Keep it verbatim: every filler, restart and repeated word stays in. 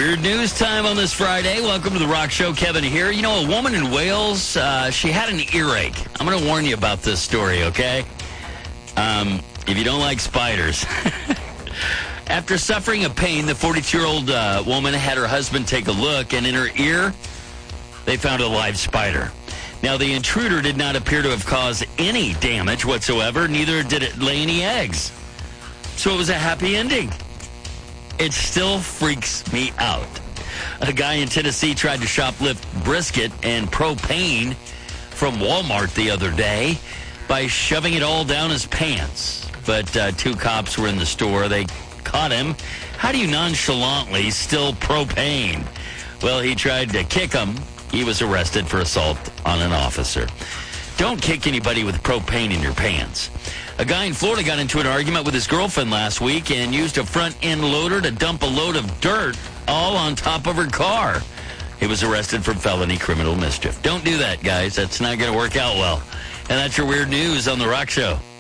Weird news time on this Friday. Welcome to the Rock Show. Kevin here. You know, a woman in Wales, uh, she had an earache. I'm going to warn you about this story, okay? Um, if you don't like spiders. After suffering a pain, the forty-two-year-old uh, woman had her husband take a look, and in her ear, they found a live spider. Now, the intruder did not appear to have caused any damage whatsoever. Neither did it lay any eggs. So it was a happy ending. It still freaks me out. A guy in Tennessee tried to shoplift brisket and propane from Walmart the other day by shoving it all down his pants. But uh, two cops were in the store. They caught him. How do you nonchalantly steal propane? Well, he tried to kick him. He was arrested for assault on an officer. Don't kick anybody with propane in your pants. A guy in Florida got into an argument with his girlfriend last week and used a front-end loader to dump a load of dirt all on top of her car. He was arrested for felony criminal mischief. Don't do that, guys. That's not going to work out well. And that's your weird news on The Rock Show.